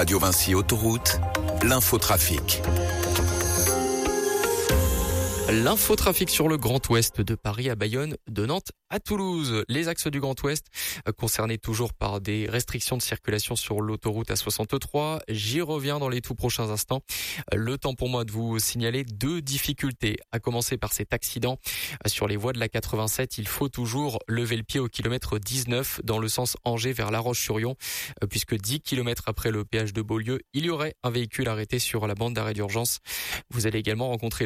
Radio Vinci Autoroute, l'infotrafic. L'infotrafic sur le Grand Ouest de Paris à Bayonne, de Nantes à Toulouse. Les axes du Grand Ouest concernés toujours par des restrictions de circulation sur l'autoroute A63. J'y reviens dans les tout prochains instants. Le temps pour moi de vous signaler 2 difficultés. À commencer par cet accident sur les voies de la 87. Il faut toujours lever le pied au kilomètre 19 dans le sens Angers vers La Roche-sur-Yon, puisque 10 km après le péage de Beaulieu, il y aurait un véhicule arrêté sur la bande d'arrêt d'urgence. Vous allez également rencontrer